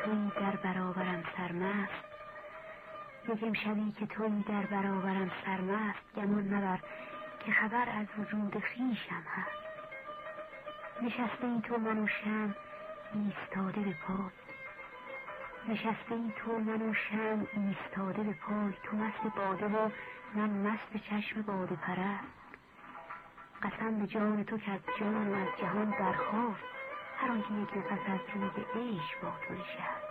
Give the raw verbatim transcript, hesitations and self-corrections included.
تویی در برابرم سرمست، یک امشبی که تویی در برابرم سرمست، گمان مبر که خبر از وجود خویشم هست. نشسته ای تو من و شمع ایستاده به پای، نشسته ای تو من و شمع ایستاده به پای، تو مست باده و من مست چشم باده پرست. قسم به جان تو که از جان و از جهان برخاست، هر آنکه یک نفس از روی عیش با تو نشست.